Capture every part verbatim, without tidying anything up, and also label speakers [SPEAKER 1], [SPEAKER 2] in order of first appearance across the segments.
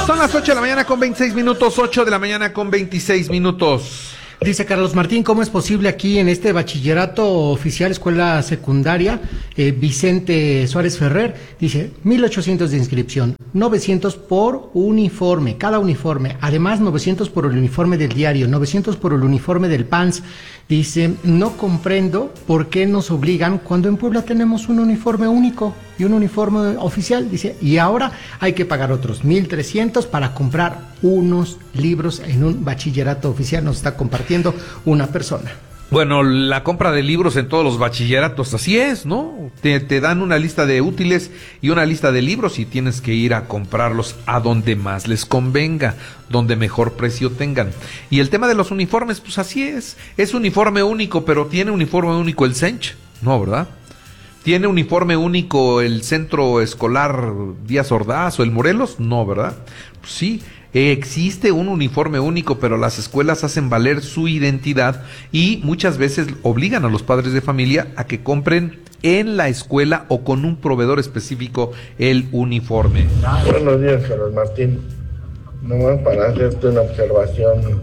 [SPEAKER 1] Son las ocho de la mañana con veintiséis minutos, ocho de la mañana con veintiséis minutos.
[SPEAKER 2] Dice Carlos Martín, ¿cómo es posible aquí en este bachillerato oficial, escuela secundaria, eh, Vicente Suárez Ferrer? Dice, mil ochocientos de inscripción, novecientos por uniforme, cada uniforme, además novecientos por el uniforme del diario, novecientos por el uniforme del P A N S. Dice, no comprendo por qué nos obligan cuando en Puebla tenemos un uniforme único y un uniforme oficial. Dice, y ahora hay que pagar otros mil trescientos para comprar unos libros en un bachillerato oficial. Nos está compartiendo una persona.
[SPEAKER 1] Bueno, la compra de libros en todos los bachilleratos, así es, ¿no? Te, te dan una lista de útiles y una lista de libros y tienes que ir a comprarlos a donde más les convenga, donde mejor precio tengan. Y el tema de los uniformes, pues así es, es uniforme único, pero ¿tiene uniforme único el Sench? No, ¿verdad? ¿Tiene uniforme único el Centro Escolar Díaz Ordaz o el Morelos? No, ¿verdad? Pues sí. Existe un uniforme único, pero las escuelas hacen valer su identidad y muchas veces obligan a los padres de familia a que compren en la escuela o con un proveedor específico el uniforme.
[SPEAKER 3] Buenos días, Carlos Martín. Nomás para hacerte una observación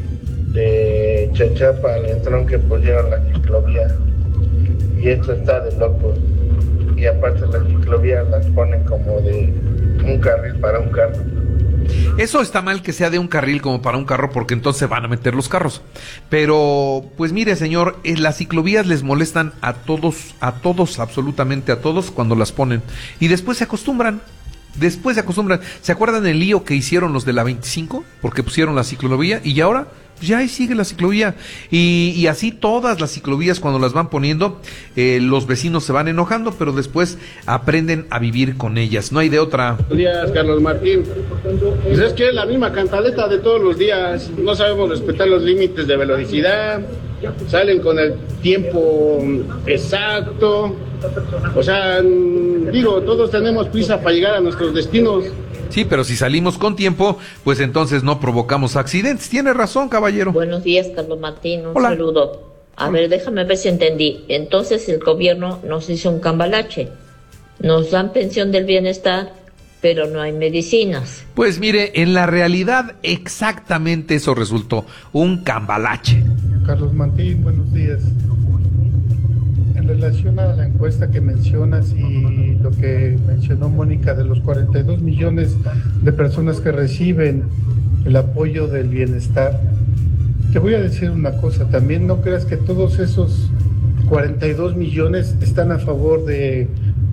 [SPEAKER 3] de Chachapa al entrón que pusieron la ciclovía. Y esto está de locos. Y aparte las ciclovías las ponen como de un carril para un carro.
[SPEAKER 1] Eso está mal que sea de un carril como para un carro, porque entonces van a meter los carros. Pero, pues mire, señor, eh, las ciclovías les molestan a todos, a todos, absolutamente a todos cuando las ponen. Y después se acostumbran, después se acostumbran. ¿Se acuerdan el lío que hicieron los de la veinticinco? Porque pusieron la ciclovía y ahora ya ahí sigue la ciclovía. Y, y así todas las ciclovías cuando las van poniendo, eh, los vecinos se van enojando, pero después aprenden a vivir con ellas. No hay de otra.
[SPEAKER 4] Buenos días, Carlos Martín. Pues es que es la misma cantaleta de todos los días. No sabemos respetar los límites de velocidad. Salen con el tiempo exacto. O sea, digo, todos tenemos prisa para llegar a nuestros destinos.
[SPEAKER 1] Sí, pero si salimos con tiempo, pues entonces no provocamos accidentes. Tiene razón, caballero.
[SPEAKER 5] Buenos días, Carlos Martín, un
[SPEAKER 1] Hola.
[SPEAKER 5] saludo. A
[SPEAKER 1] Hola.
[SPEAKER 5] ver, déjame ver si entendí. Entonces el gobierno nos hizo un cambalache. Nos dan pensión del bienestar, pero no hay medicinas.
[SPEAKER 1] Pues mire, en la realidad exactamente eso resultó, un cambalache.
[SPEAKER 6] Carlos Martín, buenos días. En relación a la encuesta que mencionas y lo que mencionó Mónica de los cuarenta y dos millones de personas que reciben el apoyo del bienestar, te voy a decir una cosa, también no creas que todos esos cuarenta y dos millones están a favor de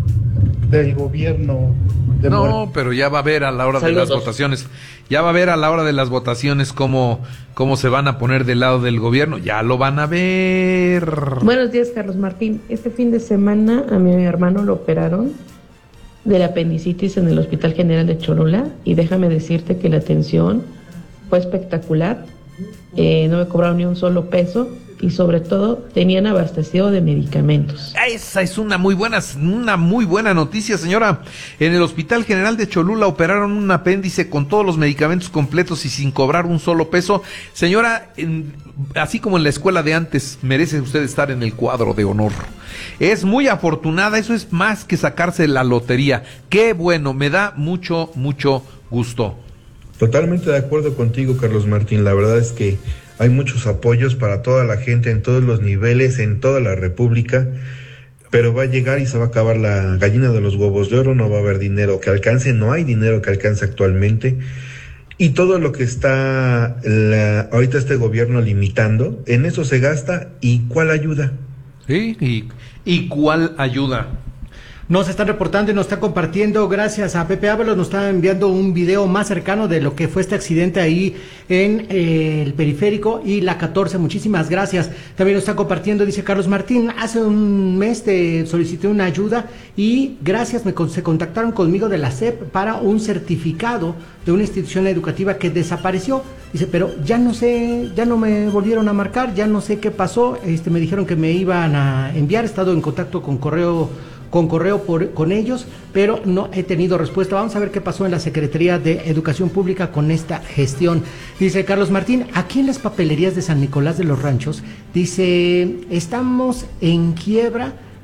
[SPEAKER 6] del gobierno de
[SPEAKER 1] No,
[SPEAKER 6] Morena.
[SPEAKER 1] pero ya va a ver a la hora
[SPEAKER 5] Saludos.
[SPEAKER 1] de las votaciones, ya va a ver a la hora de las votaciones cómo, cómo se van a poner del lado del gobierno, ya lo van a ver.
[SPEAKER 7] Buenos días, Carlos Martín. Este fin de semana a mi hermano lo operaron de la apendicitis en el Hospital General de Cholula y déjame decirte que la atención fue espectacular. Eh, no me cobraron ni un solo peso y sobre todo tenían abastecido de medicamentos.
[SPEAKER 1] Esa es una muy buena, una muy buena noticia, señora. En el Hospital General de Cholula operaron un apéndice con todos los medicamentos completos y sin cobrar un solo peso. Señora, en, así como en la escuela de antes, merece usted estar en el cuadro de honor. Es muy afortunada, eso es más que sacarse la lotería. Qué bueno, me da mucho, mucho gusto.
[SPEAKER 8] Totalmente de acuerdo contigo, Carlos Martín. La verdad es que hay muchos apoyos para toda la gente en todos los niveles, en toda la República, pero va a llegar y se va a acabar la gallina de los huevos de oro, no va a haber dinero que alcance, no hay dinero que alcance actualmente, y todo lo que está la, ahorita este gobierno limitando, en eso se gasta, ¿y cuál ayuda?
[SPEAKER 1] Sí, y, ¿y cuál ayuda?
[SPEAKER 2] Nos están reportando y nos está compartiendo, gracias a Pepe Ábalos, nos está enviando un video más cercano de lo que fue este accidente ahí en eh, el periférico y la catorce, muchísimas gracias. También nos está compartiendo, dice Carlos Martín, hace un mes te solicité una ayuda y gracias, me se contactaron conmigo de la S E P para un certificado de una institución educativa que desapareció. Dice, pero ya no sé, ya no me volvieron a marcar, ya no sé qué pasó, este me dijeron que me iban a enviar, he estado en contacto con correo con correo por, con ellos, pero no he tenido respuesta. Vamos a ver qué pasó en la Secretaría de Educación Pública con esta gestión. Dice Carlos Martín, aquí en las papelerías de San Nicolás de los Ranchos, dice, estamos en quiebra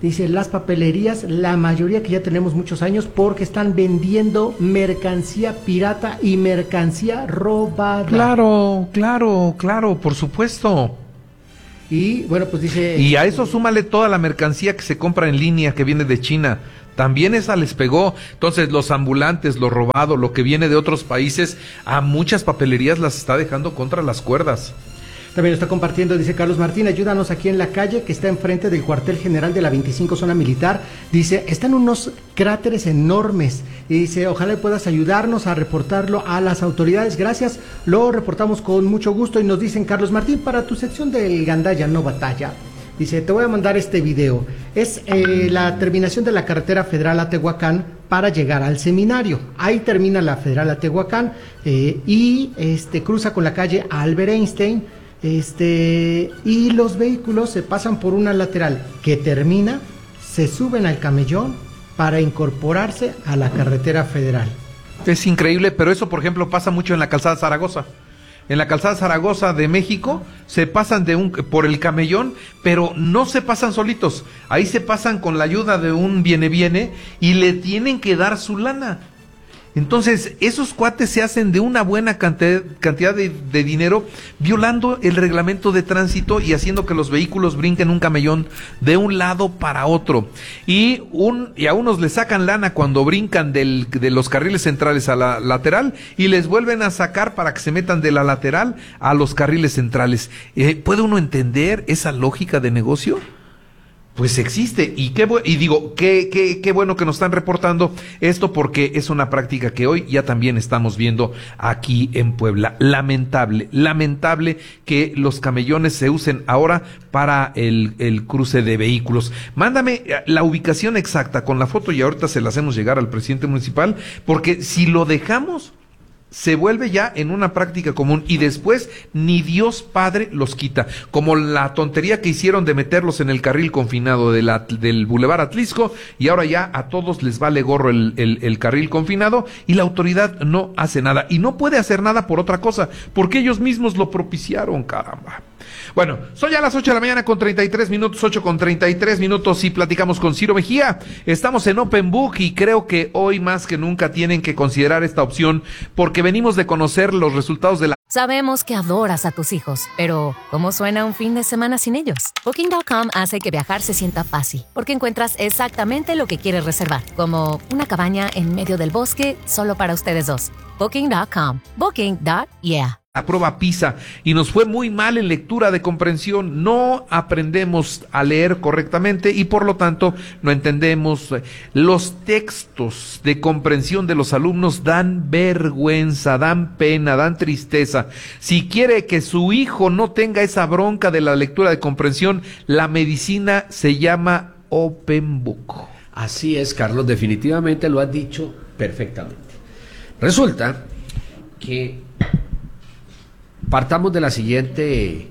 [SPEAKER 2] Dice, las papelerías, la mayoría que ya tenemos muchos años, porque están vendiendo mercancía pirata y mercancía robada.
[SPEAKER 1] Claro, claro, claro, por supuesto.
[SPEAKER 2] Y bueno, pues dice...
[SPEAKER 1] Y a eso súmale toda la mercancía que se compra en línea, que viene de China. También esa les pegó. Entonces los ambulantes, lo robado, lo que viene de otros países, a muchas papelerías las está dejando contra las cuerdas.
[SPEAKER 2] También lo está compartiendo, dice Carlos Martín, ayúdanos aquí en la calle que está enfrente del cuartel general de la veinticinco zona militar. Dice, están unos cráteres enormes. Y dice, ojalá puedas ayudarnos a reportarlo a las autoridades. Gracias, lo reportamos con mucho gusto. Y nos dicen, Carlos Martín, para tu sección del Gandaya no batalla. Dice, te voy a mandar este video. Es eh, la terminación de la carretera federal a Tehuacán para llegar al seminario. Ahí termina la federal a Tehuacán eh, y este cruza con la calle Albert Einstein. Este, y los vehículos se pasan por una lateral que termina, se suben al camellón para incorporarse a la carretera federal.
[SPEAKER 1] Es increíble, pero eso, por ejemplo, pasa mucho en la calzada Zaragoza. En la calzada Zaragoza de México se pasan de un por el camellón, pero no se pasan solitos. Ahí se pasan con la ayuda de un viene viene y le tienen que dar su lana. Entonces, esos cuates se hacen de una buena cantidad, cantidad de, de dinero, violando el reglamento de tránsito y haciendo que los vehículos brinquen un camellón de un lado para otro. Y un y a unos les sacan lana cuando brincan del, de los carriles centrales a la lateral y les vuelven a sacar para que se metan de la lateral a los carriles centrales. Eh, ¿Puede uno entender esa lógica de negocio? Pues existe, y qué bu- y digo, qué, qué, qué bueno que nos están reportando esto, porque es una práctica que hoy ya también estamos viendo aquí en Puebla. Lamentable, lamentable que los camellones se usen ahora para el, el cruce de vehículos. Mándame la ubicación exacta con la foto y ahorita se la hacemos llegar al presidente municipal, porque si lo dejamos, se vuelve ya en una práctica común y después ni Dios Padre los quita, como la tontería que hicieron de meterlos en el carril confinado de la, del Boulevard Atlisco, y ahora ya a todos les vale gorro el, el, el carril confinado y la autoridad no hace nada, y no puede hacer nada por otra cosa, porque ellos mismos lo propiciaron, caramba. Bueno, son ya las ocho de la mañana con treinta y tres minutos, ocho con treinta y tres minutos, y platicamos con Ciro Mejía. Estamos en Open Book y creo que hoy más que nunca tienen que considerar esta opción, porque venimos de conocer los resultados de la...
[SPEAKER 9] Sabemos que adoras a tus hijos, pero ¿cómo suena un fin de semana sin ellos? Booking punto com hace que viajar se sienta fácil, porque encuentras exactamente lo que quieres reservar, como una cabaña en medio del bosque solo para ustedes dos. Booking punto com. Booking punto yeah.
[SPEAKER 1] La prueba PISA y nos fue muy mal en lectura de comprensión. No aprendemos a leer correctamente y por lo tanto no entendemos. Los textos de comprensión de los alumnos dan vergüenza, dan pena, dan tristeza. Si quiere que su hijo no tenga esa bronca de la lectura de comprensión, la medicina se llama Open Book.
[SPEAKER 10] Así es, Carlos, definitivamente lo has dicho perfectamente. Resulta que partamos de la siguiente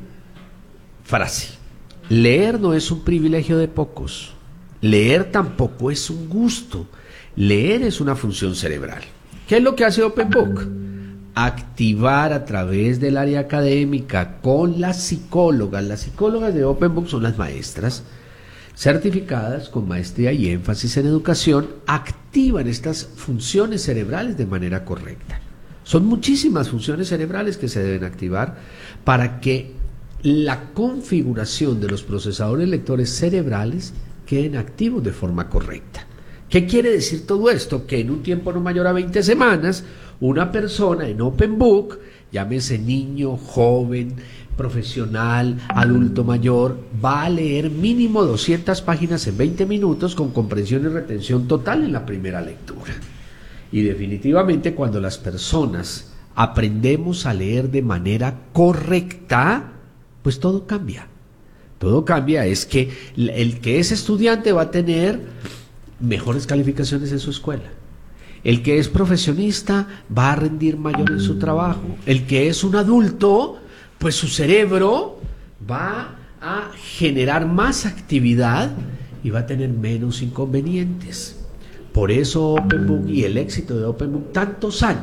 [SPEAKER 10] frase: leer no es un privilegio de pocos, leer tampoco es un gusto, leer es una función cerebral. ¿Qué es lo que hace Open Book? Activar a través del área académica con las psicólogas. Las psicólogas de Open Book son las maestras certificadas con maestría y énfasis en educación, activan estas funciones cerebrales de manera correcta. Son muchísimas funciones cerebrales que se deben activar para que la configuración de los procesadores lectores cerebrales queden activos de forma correcta. ¿Qué quiere decir todo esto? Que en un tiempo no mayor a veinte semanas, una persona en Open Book, llámese niño, joven, profesional, adulto mayor, va a leer mínimo doscientas páginas en veinte minutos con comprensión y retención total en la primera lectura. Y definitivamente cuando las personas aprendemos a leer de manera correcta, pues todo cambia. Todo cambia, es que el que es estudiante va a tener mejores calificaciones en su escuela. El que es profesionista va a rendir mayor en su trabajo. El que es un adulto, pues su cerebro va a generar más actividad y va a tener menos inconvenientes. Por eso Open Book y el éxito de Open Book tantos años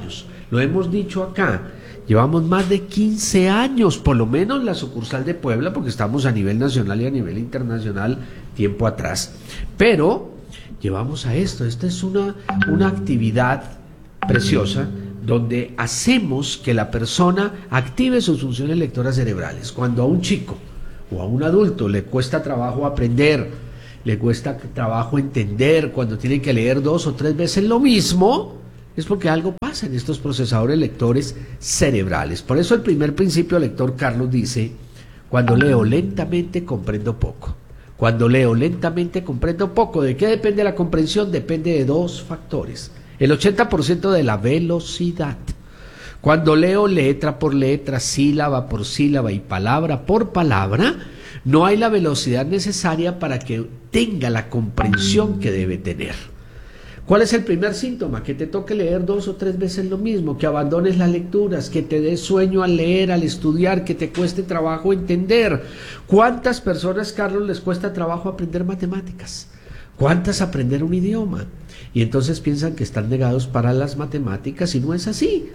[SPEAKER 10] Lo hemos dicho acá, llevamos más de quince años, por lo menos la sucursal de Puebla, porque estamos a nivel nacional y a nivel internacional tiempo atrás, pero llevamos a esto. Esta es una, una actividad preciosa donde hacemos que la persona active sus funciones lectoras cerebrales. Cuando a un chico o a un adulto le cuesta trabajo aprender, le cuesta trabajo entender, cuando tiene que leer dos o tres veces lo mismo, es porque algo pasa en estos procesadores lectores cerebrales. Por eso el primer principio lector, Carlos, dice: cuando leo lentamente comprendo poco. Cuando leo lentamente comprendo poco. ¿De qué depende la comprensión? Depende de dos factores. El ochenta por ciento de la velocidad. Cuando leo letra por letra, sílaba por sílaba y palabra por palabra, no hay la velocidad necesaria para que tenga la comprensión que debe tener. ¿Cuál es el primer síntoma? Que te toque leer dos o tres veces lo mismo, que abandones las lecturas, que te des sueño al leer, al estudiar, que te cueste trabajo entender. ¿Cuántas personas, Carlos, les cuesta trabajo aprender matemáticas? ¿Cuántas aprender un idioma? Y entonces piensan que están negados para las matemáticas, y no es así.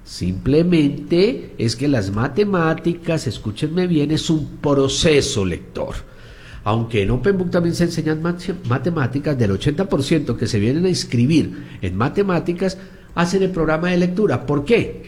[SPEAKER 10] Simplemente es que las matemáticas, escúchenme bien, es un proceso lector. Aunque en Open Book también se enseñan matemáticas, del ochenta por ciento que se vienen a inscribir en matemáticas, hacen el programa de lectura. ¿Por qué?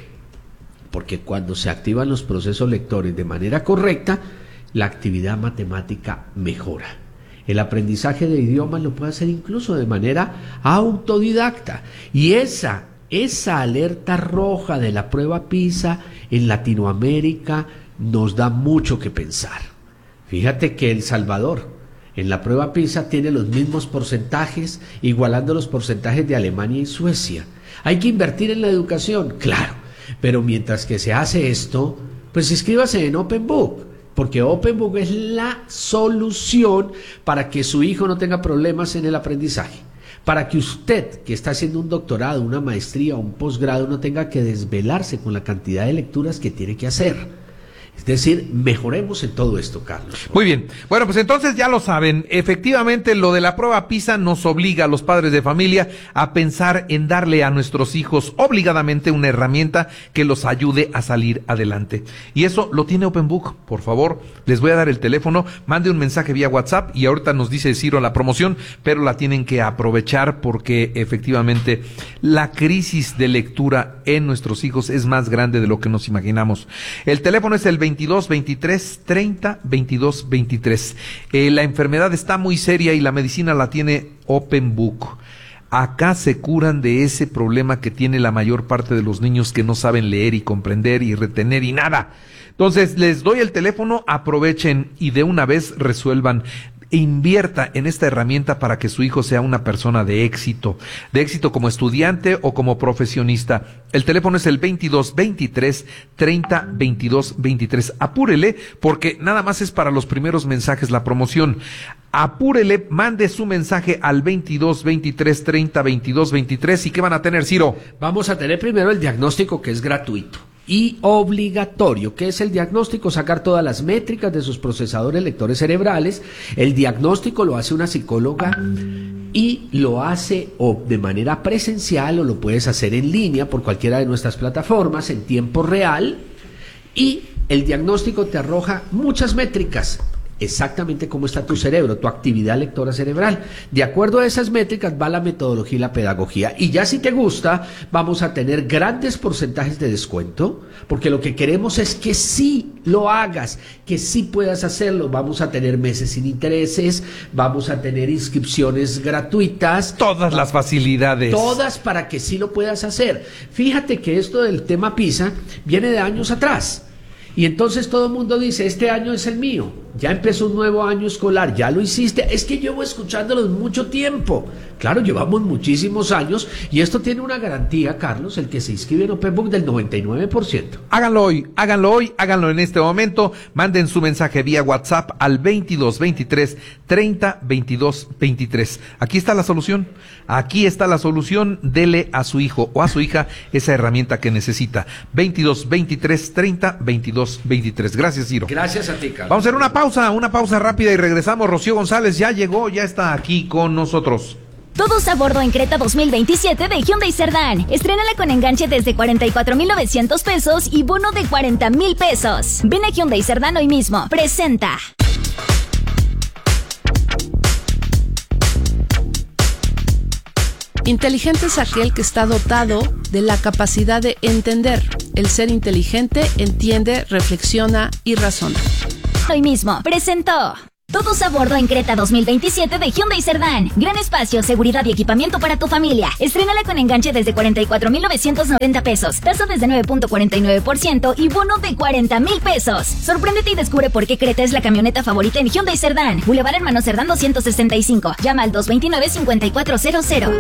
[SPEAKER 10] Porque cuando se activan los procesos lectores de manera correcta, la actividad matemática mejora. El aprendizaje de idiomas lo puede hacer incluso de manera autodidacta. Y esa, esa alerta roja de la prueba PISA en Latinoamérica nos da mucho que pensar. Fíjate que El Salvador en la prueba PISA tiene los mismos porcentajes, igualando los porcentajes de Alemania y Suecia. ¿Hay que invertir en la educación? Claro, pero mientras que se hace esto, pues inscríbase en Open Book, porque Open Book es la solución para que su hijo no tenga problemas en el aprendizaje, para que usted, que está haciendo un doctorado, una maestría o un posgrado, no tenga que desvelarse con la cantidad de lecturas que tiene que hacer. Es decir, mejoremos en todo esto, Carlos.
[SPEAKER 1] Muy bien. Bueno, pues entonces ya lo saben. Efectivamente, lo de la prueba PISA nos obliga a los padres de familia a pensar en darle a nuestros hijos obligadamente una herramienta que los ayude a salir adelante. Y eso lo tiene Open Book. Por favor, les voy a dar el teléfono. Mande un mensaje vía WhatsApp y ahorita nos dice Ciro la promoción, pero la tienen que aprovechar porque efectivamente la crisis de lectura en nuestros hijos es más grande de lo que nos imaginamos. El teléfono es el veintidós veintitrés treinta veintidós veintitrés. Eh, la enfermedad está muy seria y la medicina la tiene Open Book. Acá se curan de ese problema que tiene la mayor parte de los niños que no saben leer y comprender y retener y nada. Entonces les doy el teléfono, aprovechen y de una vez resuelvan. Invierta en esta herramienta para que su hijo sea una persona de éxito, de éxito como estudiante o como profesionista. El teléfono es el veintidós veintitrés treinta veintidós veintitrés. Apúrele, porque nada más es para los primeros mensajes la promoción. Apúrele, mande su mensaje al veintidós veintitrés treinta veintidós veintitrés. ¿Y qué van a tener, Ciro?
[SPEAKER 10] Vamos a tener primero el diagnóstico, que es gratuito y obligatorio. ¿Qué es el diagnóstico? Sacar todas las métricas de sus procesadores lectores cerebrales. El diagnóstico lo hace una psicóloga y lo hace o de manera presencial o lo puedes hacer en línea por cualquiera de nuestras plataformas en tiempo real, y el diagnóstico te arroja muchas métricas. Exactamente cómo está tu cerebro, tu actividad lectora cerebral. De acuerdo a esas métricas va la metodología y la pedagogía. Y ya si te gusta, vamos a tener grandes porcentajes de descuento, porque lo que queremos es que sí lo hagas, que sí puedas hacerlo. Vamos a tener meses sin intereses, vamos a tener inscripciones gratuitas.
[SPEAKER 1] Todas las facilidades.
[SPEAKER 10] Todas para que sí lo puedas hacer. Fíjate que esto del tema PISA viene de años atrás. Y entonces todo el mundo dice, este año es el mío, ya empezó un nuevo año escolar, ya lo hiciste, es que llevo escuchándolos mucho tiempo. Claro, llevamos muchísimos años y esto tiene una garantía, Carlos, el que se inscribe en Open Book del noventa y nueve por ciento.
[SPEAKER 1] Háganlo hoy, háganlo hoy, háganlo en este momento, manden su mensaje vía WhatsApp al veintidós veintitrés treinta veintidós veintitrés. Aquí está la solución, aquí está la solución, dele a su hijo o a su hija esa herramienta que necesita. veintidós veintitrés treinta veintidós veintitrés. Gracias, Ciro.
[SPEAKER 10] Gracias a ti, Carlos.
[SPEAKER 1] Vamos a hacer una pausa, una pausa rápida y regresamos. Rocío González ya llegó, ya está aquí con nosotros.
[SPEAKER 11] Todos a bordo en Creta dos mil veintisiete de Hyundai Cerdán. Estrénala con enganche desde cuarenta y cuatro mil novecientos pesos y bono de cuarenta mil pesos. Ven a Hyundai Cerdán hoy mismo. Presenta.
[SPEAKER 7] Inteligente es aquel que está dotado de la capacidad de entender. El ser inteligente entiende, reflexiona y razona.
[SPEAKER 11] Hoy mismo. Presentó. Todos a bordo en Creta dos mil veintisiete de Hyundai Cerdán. Gran espacio, seguridad y equipamiento para tu familia. Estrénala con enganche desde cuarenta y cuatro mil novecientos noventa pesos. Tasa desde nueve punto cuarenta y nueve por ciento y bono de cuarenta mil pesos. Sorpréndete y descubre por qué Creta es la camioneta favorita en Hyundai Cerdán. Boulevard Hermano Cerdán doscientos sesenta y cinco. Llama al dos veintinueve, cincuenta y cuatro cero cero.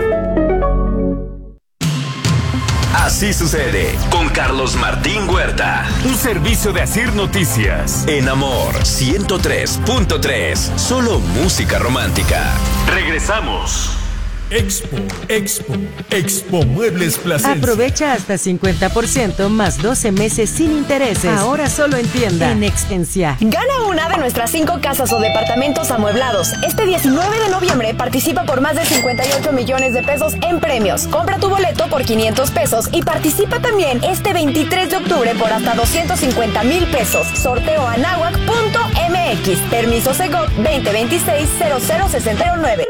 [SPEAKER 12] Así sucede con Carlos Martín Huerta.
[SPEAKER 13] Un servicio de Asir Noticias.
[SPEAKER 12] En Amor ciento tres punto tres. Solo música romántica.
[SPEAKER 13] Regresamos. Expo, Expo, Expo Muebles Plasencia.
[SPEAKER 14] Aprovecha hasta cincuenta por ciento más doce meses sin intereses. Ahora solo en tienda. En Extensia.
[SPEAKER 15] Gana una de nuestras cinco casas o departamentos amueblados. Este diecinueve de noviembre participa por más de cincuenta y ocho millones de pesos en premios. Compra tu boleto por quinientos pesos y participa también este veintitrés de octubre por hasta doscientos cincuenta mil pesos. Sorteo anáhuac punto m x. Permiso Segov veinte veintiséis cero cero sesenta y nueve.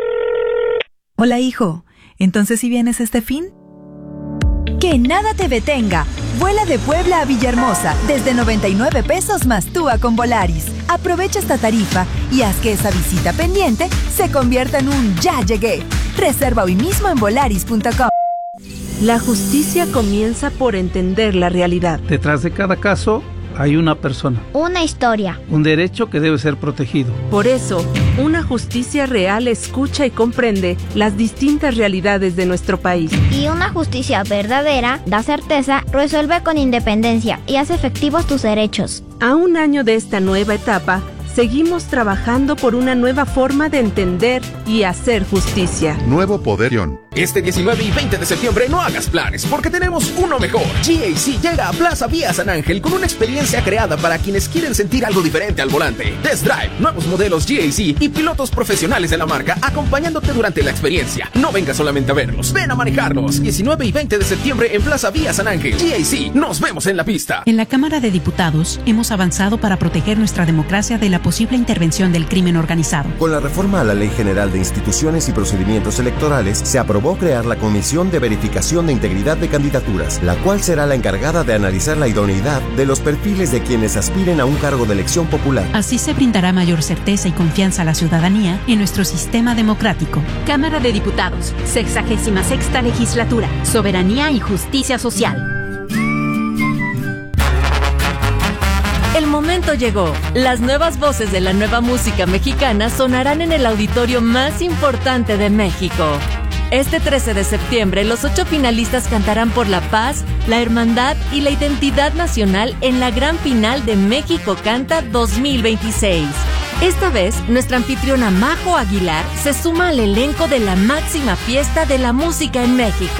[SPEAKER 16] Hola, hijo. ¿Entonces si vienes este fin? Que nada te detenga. Vuela de Puebla a Villahermosa desde noventa y nueve pesos más TUA con Volaris. Aprovecha esta tarifa y haz que esa visita pendiente se convierta en un ya llegué. Reserva hoy mismo en volaris punto com.
[SPEAKER 7] La justicia comienza por entender la realidad.
[SPEAKER 17] Detrás de cada caso hay una persona.
[SPEAKER 18] Una historia.
[SPEAKER 17] Un derecho que debe ser protegido.
[SPEAKER 7] Por eso, una justicia real escucha y comprende las distintas realidades de nuestro país.
[SPEAKER 18] Y una justicia verdadera da certeza, resuelve con independencia y hace efectivos tus derechos.
[SPEAKER 7] A un año de esta nueva etapa, seguimos trabajando por una nueva forma de entender y hacer justicia.
[SPEAKER 19] Nuevo Poder Ion.
[SPEAKER 20] Este diecinueve y veinte de septiembre no hagas planes, porque tenemos uno mejor. G A C llega a Plaza Vía San Ángel con una experiencia creada para quienes quieren sentir algo diferente al volante. Test Drive, nuevos modelos G A C y pilotos profesionales de la marca acompañándote durante la experiencia. No vengas solamente a verlos, ven a manejarlos. diecinueve y veinte de septiembre en Plaza Vía San Ángel. G A C, nos vemos en la pista.
[SPEAKER 21] En la Cámara de Diputados hemos avanzado para proteger nuestra democracia de la posible intervención del crimen organizado.
[SPEAKER 22] Con la reforma a la Ley General de Instituciones y Procedimientos Electorales, se aprobó crear la Comisión de Verificación de Integridad de Candidaturas, la cual será la encargada de analizar la idoneidad de los perfiles de quienes aspiren a un cargo de elección popular.
[SPEAKER 21] Así se brindará mayor certeza y confianza a la ciudadanía en nuestro sistema democrático.
[SPEAKER 23] Cámara de Diputados, sexagésima sexta legislatura, soberanía y justicia social.
[SPEAKER 24] El momento llegó. Las nuevas voces de la nueva música mexicana sonarán en el auditorio más importante de México. Este trece de septiembre, los ocho finalistas cantarán por la paz, la hermandad y la identidad nacional en la gran final de México Canta dos mil veintiséis. Esta vez, nuestra anfitriona Majo Aguilar se suma al elenco de la máxima fiesta de la música en México.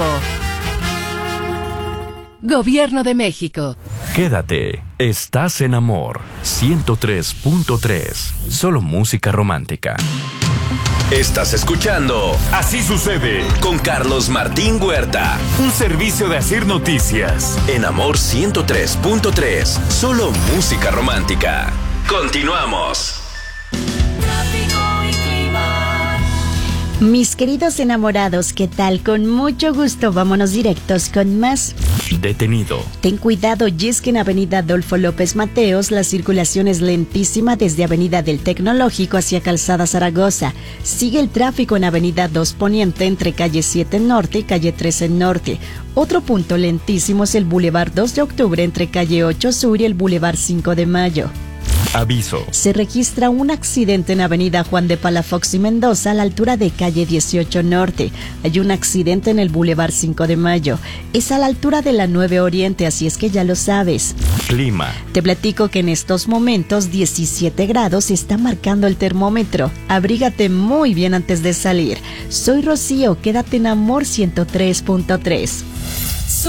[SPEAKER 23] Gobierno de México.
[SPEAKER 13] Quédate, estás en Amor ciento tres punto tres. Solo música romántica.
[SPEAKER 12] Estás escuchando
[SPEAKER 13] Así Sucede
[SPEAKER 12] con Carlos Martín Huerta.
[SPEAKER 13] Un servicio de Asir Noticias.
[SPEAKER 12] En Amor ciento tres punto tres. Solo música romántica. Continuamos.
[SPEAKER 25] Mis queridos enamorados, ¿qué tal? Con mucho gusto, vámonos directos con más.
[SPEAKER 13] Detenido.
[SPEAKER 25] Ten cuidado, y es que en Avenida Adolfo López Mateos la circulación es lentísima desde Avenida del Tecnológico hacia Calzada Zaragoza. Sigue el tráfico en Avenida dos Poniente entre Calle siete Norte y Calle trece Norte. Otro punto lentísimo es el Boulevard dos de Octubre entre Calle ocho Sur y el Boulevard cinco de Mayo.
[SPEAKER 13] Aviso.
[SPEAKER 25] Se registra un accidente en Avenida Juan de Palafox y Mendoza a la altura de Calle dieciocho Norte. Hay un accidente en el Boulevard cinco de Mayo. Es a la altura de la nueve Oriente, así es que ya lo sabes.
[SPEAKER 13] Clima.
[SPEAKER 25] Te platico que en estos momentos diecisiete grados está marcando el termómetro. Abrígate muy bien antes de salir. Soy Rocío, quédate en Amor ciento tres punto tres.